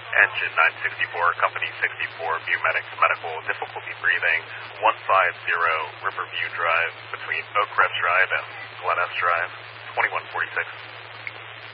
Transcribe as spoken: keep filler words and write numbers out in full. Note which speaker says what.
Speaker 1: Engine nine sixty-four, Company sixty-four, View Medics, medical difficulty breathing, one five zero Riverview Drive between Oak Crest Drive and Glen S Drive, twenty-one forty-six.